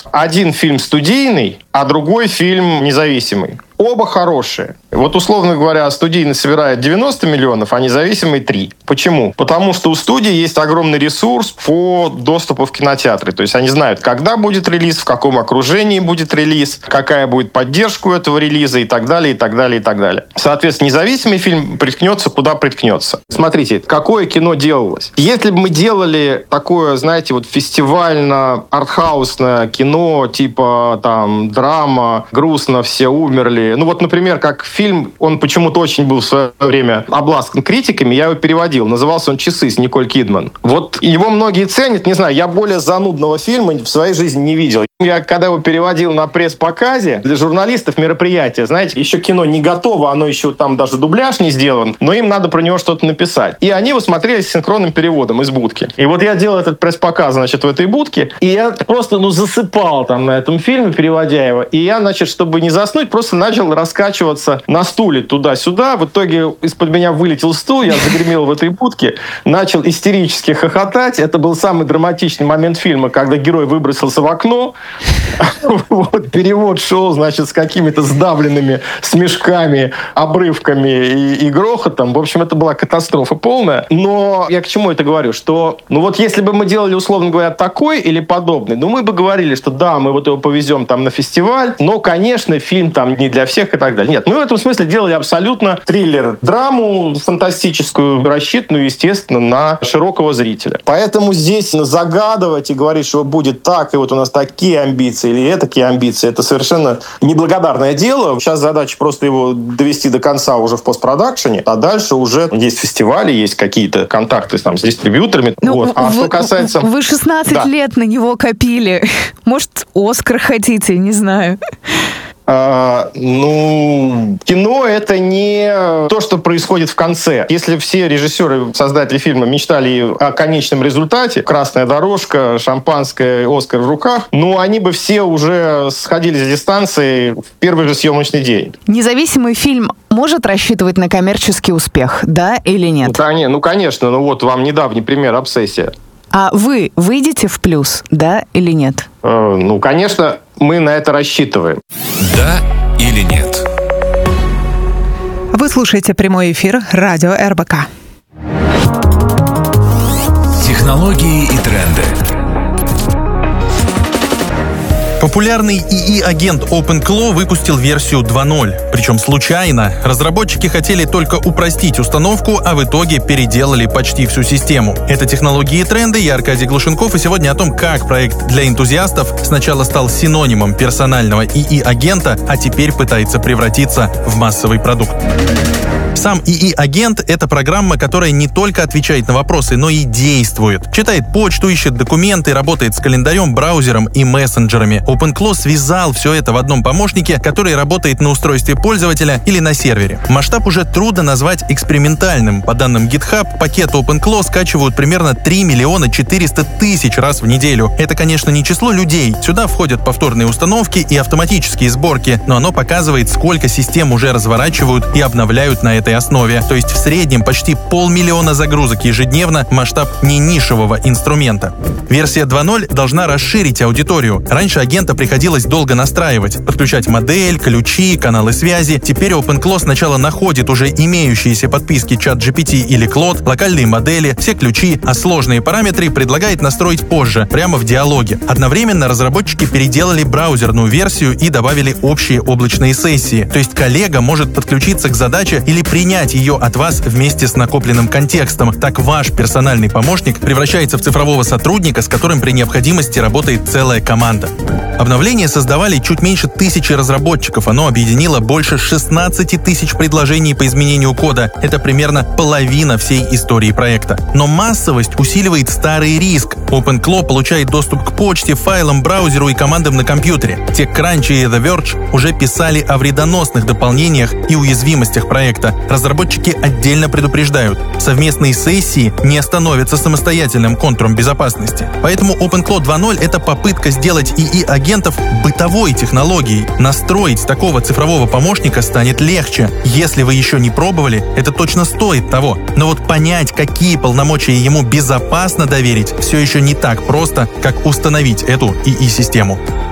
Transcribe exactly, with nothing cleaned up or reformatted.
плюс. Один фильм студийный, а другой фильм независимый. Оба хорошие. Вот, условно говоря, студийный собирает девяносто миллионов, а независимый три. Почему? Потому что у студии есть огромный ресурс по доступу в кинотеатры. То есть они знают, когда будет релиз, в каком окружении будет релиз, какая будет поддержка у этого релиза и так далее, и так далее, и так далее. Соответственно, независимый фильм приткнется, куда приткнется. Смотрите, какое кино делалось. Если бы мы делали такое, знаете, вот фестивально-артхаусное кино, типа там драма, грустно, все умерли. Ну вот, например, как фильм, он почему-то очень был в свое время обласкан критиками, я его переводил. Назывался он «Часы» с Николь Кидман. Вот его многие ценят, не знаю, я более занудного фильма в своей жизни не видел. Я когда его переводил на пресс-показе для журналистов мероприятия, знаете, еще кино не готово, оно еще там даже дубляж не сделан, но им надо про него что-то написать. И они его смотрели с синхронным переводом из будки. И вот я делал этот пресс-показ, значит, в этой будке, и я просто, ну, засыпал там на этом фильме, переводя его. И я, значит, чтобы не заснуть, просто начал раскачиваться на стуле туда-сюда. В итоге из-под меня вылетел стул, я загремел в этой будке, начал истерически хохотать. Это был самый драматичный момент фильма, когда герой выбросился в окно. Вот, перевод шел, значит, с какими-то сдавленными смешками, обрывками и, и грохотом. В общем, это была катастрофа полная. Но я к чему это говорю? Что, ну вот если бы мы делали, условно говоря, такой или подобный, ну мы бы говорили, что да, мы вот его повезем там на фестиваль, но, конечно, фильм там не для всех и так далее. Нет, мы в этом смысле делали абсолютно триллер, драму фантастическую, рассчитанную, естественно, на широкого зрителя. Поэтому здесь загадывать и говорить, что будет так, и вот у нас такие амбиции или такие амбиции, это совершенно неблагодарное дело. Сейчас задача просто его довести до конца уже в постпродакшене, а дальше уже есть фестивали, есть какие-то контакты там, с дистрибьюторами. Ну, вот. А вы, что касается... Вы шестнадцать да. лет на него копили. Может, Оскар хотите, не знаю. А, ну, кино — это не то, что происходит в конце. Если все режиссеры, создатели фильма мечтали о конечном результате, красная дорожка, шампанское, Оскар в руках, ну, они бы все уже сходили с дистанции в первый же съемочный день. Независимый фильм может рассчитывать на коммерческий успех, да или нет? Ну, конечно, ну, конечно. Ну, вот вам недавний пример «Обсессия». А вы выйдете в плюс, да или нет? Э, ну, конечно, мы на это рассчитываем. Да или нет? Вы слушаете прямой эфир радио эр бэ ка. Технологии и тренды. Популярный и и-агент OpenClaw выпустил версию два ноль. Причем случайно. Разработчики хотели только упростить установку, а в итоге переделали почти всю систему. Это «Технологии и тренды». Я Аркадий Глушенков, и сегодня о том, как проект для энтузиастов сначала стал синонимом персонального и и-агента, а теперь пытается превратиться в массовый продукт. Сам и и-агент — это программа, которая не только отвечает на вопросы, но и действует. Читает почту, ищет документы, работает с календарем, браузером и мессенджерами. OpenClaw связал все это в одном помощнике, который работает на устройстве пользователя или на сервере. Масштаб уже трудно назвать экспериментальным. По данным GitHub, пакет OpenClaw скачивают примерно три миллиона четыреста тысяч раз в неделю. Это, конечно, не число людей. Сюда входят повторные установки и автоматические сборки, но оно показывает, сколько систем уже разворачивают и обновляют на этой основе. То есть в среднем почти полмиллиона загрузок ежедневно, масштаб не нишевого инструмента. Версия два ноль должна расширить аудиторию. Раньше агента приходилось долго настраивать, подключать модель, ключи, каналы связи. Теперь OpenClaw сначала находит уже имеющиеся подписки ChatGPT или Claude, локальные модели, все ключи, а сложные параметры предлагает настроить позже, прямо в диалоге. Одновременно разработчики переделали браузерную версию и добавили общие облачные сессии. То есть коллега может подключиться к задаче или принять ее от вас вместе с накопленным контекстом. Так ваш персональный помощник превращается в цифрового сотрудника, с которым при необходимости работает целая команда. Обновление создавали чуть меньше тысячи разработчиков. Оно объединило больше шестнадцати тысяч предложений по изменению кода. Это примерно половина всей истории проекта. Но массовость усиливает старый риск. OpenClaw получает доступ к почте, файлам, браузеру и командам на компьютере. TechCrunch и The Verge уже писали о вредоносных дополнениях и уязвимостях проекта. Разработчики отдельно предупреждают, совместные сессии не становятся самостоятельным контуром безопасности. Поэтому OpenClaw два ноль — это попытка сделать и и-агентов бытовой технологией. Настроить такого цифрового помощника станет легче. Если вы еще не пробовали, это точно стоит того. Но вот понять, какие полномочия ему безопасно доверить, все еще не так просто, как установить эту и и-систему.